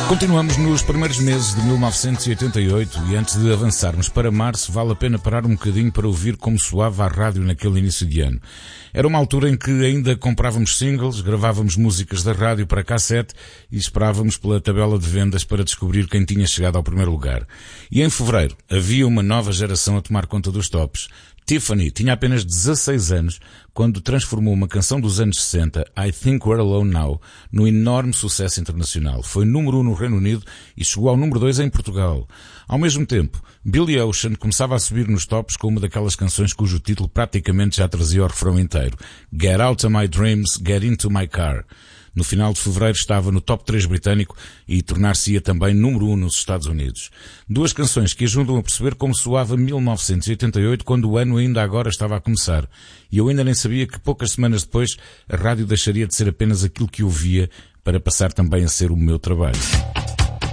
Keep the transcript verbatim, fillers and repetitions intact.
Continuamos nos primeiros meses de mil novecentos e oitenta e oito e antes de avançarmos para março vale a pena parar um bocadinho para ouvir como soava a rádio naquele início de ano. Era uma altura em que ainda comprávamos singles, gravávamos músicas da rádio para cassete e esperávamos pela tabela de vendas para descobrir quem tinha chegado ao primeiro lugar. E em fevereiro havia uma nova geração a tomar conta dos tops. Tiffany tinha apenas dezasseis anos quando transformou uma canção dos anos sessenta, I Think We're Alone Now, num enorme sucesso internacional. Foi número um no Reino Unido e chegou ao número dois em Portugal. Ao mesmo tempo, Billy Ocean começava a subir nos tops com uma daquelas canções cujo título praticamente já trazia o refrão inteiro. Get Out of My Dreams, Get Into My Car. No final de fevereiro estava no top três britânico e tornar-se-ia também número um nos Estados Unidos. Duas canções que ajudam a perceber como soava mil novecentos e oitenta e oito quando o ano ainda agora estava a começar. E eu ainda nem sabia que poucas semanas depois a rádio deixaria de ser apenas aquilo que eu via para passar também a ser o meu trabalho.